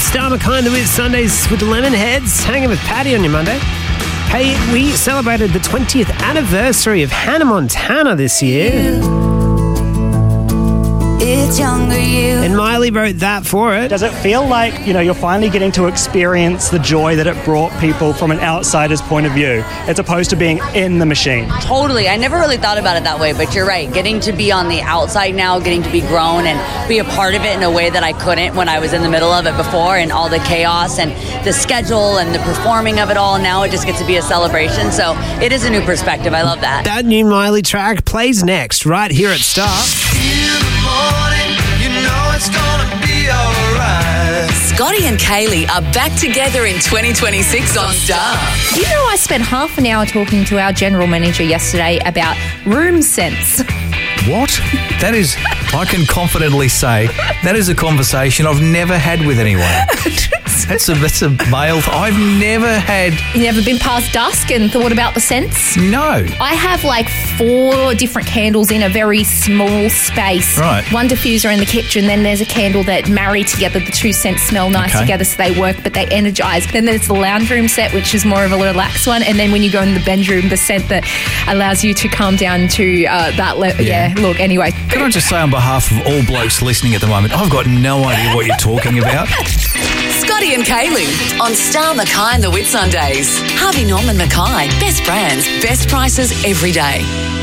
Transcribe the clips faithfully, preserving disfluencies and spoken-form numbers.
Star McKinder with Sundays with the Lemonheads, hanging with Patty on your Monday. Hey, we celebrated the twentieth anniversary of Hannah Montana this year. It's younger you. And Miley wrote that for it. Does it feel like, you know, you're finally getting to experience the joy that it brought people from an outsider's point of view, as opposed to being in the machine? Totally. I never really thought about it that way, but you're right. Getting to be on the outside now, getting to be grown and be a part of it in a way that I couldn't when I was in the middle of it before, and all the chaos and the schedule and the performing of it all. Now it just gets to be a celebration. So it is a new perspective. I love that. That new Miley track plays next, right here at Star. You know it's gonna be alright. Scotty and Kaylee are back together in twenty twenty-six on Star. You know, I spent half an hour talking to our general manager yesterday about room sense. What? That is, I can confidently say, that is a conversation I've never had with anyone. That's a, that's a male... I've never had... You never been past dusk and thought about the scents? No. I have like four different candles in a very small space. Right. One diffuser in the kitchen, then there's a candle that marry together. The two scents smell nice Okay. together, so they work, but they energise. Then there's the lounge room set, which is more of a relaxed one. And then when you go in the bedroom, the scent that allows you to calm down to uh, that level. Yeah. Yeah, look, anyway. Can I just say on behalf of all blokes listening at the moment, I've got no idea what you're talking about. Scotty and Kaylee on Star Mackay and the Whit Sundays. Harvey Norman Mackay. Best brands, best prices every day.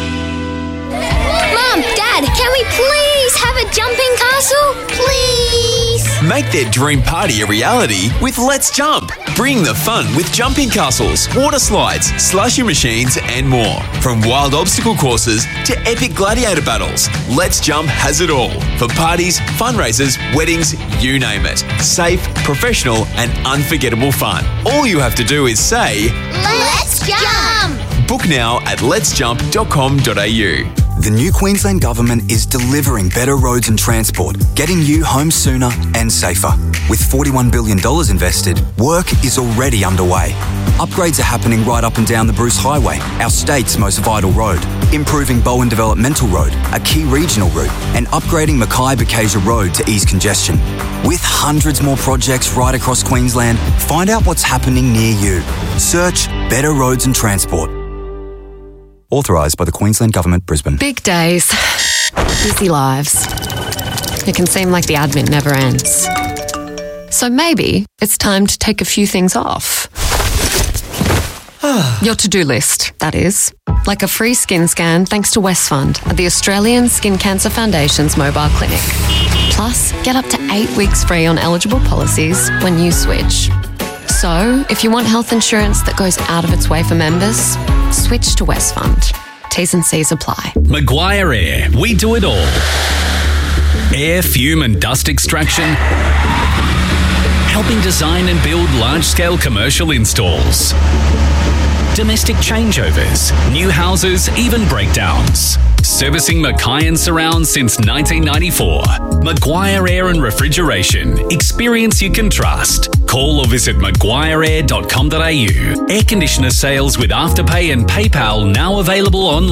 Mum, Dad, can we please have a jumping castle? Please. Make their dream party a reality with Let's Jump. Bring the fun with jumping castles, water slides, slushy machines and more. From wild obstacle courses to epic gladiator battles, Let's Jump has it all. For parties, fundraisers, weddings, you name it. Safe, professional and unforgettable fun. All you have to do is say, Let's jump. book now at lets jump dot com dot a u. The new Queensland Government is delivering better roads and transport, getting you home sooner and safer. With forty-one billion dollars invested, work is already underway. Upgrades are happening right up and down the Bruce Highway, our state's most vital road. Improving Bowen Developmental Road, a key regional route, and upgrading Mackay-Bacasia Road to ease congestion. With hundreds more projects right across Queensland, find out what's happening near you. Search Better Roads and Transport. Authorised by the Queensland Government, Brisbane. Big days, busy lives. It can seem like the admin never ends. So maybe it's time to take a few things off. Your to-do list, that is. Like a free skin scan thanks to Westfund at the Australian Skin Cancer Foundation's mobile clinic. Plus, get up to eight weeks free on eligible policies when you switch. So, if you want health insurance that goes out of its way for members, switch to Westfund. T's and C's apply. Maguire Air, we do it all. Air, fume and dust extraction, helping design and build large-scale commercial installs, domestic changeovers, new houses, even breakdowns. Servicing Mackay and surrounds since nineteen ninety-four. Maguire Air and Refrigeration. Experience you can trust. Call or visit maguire air dot com dot a u. Air conditioner sales with Afterpay and PayPal now available online.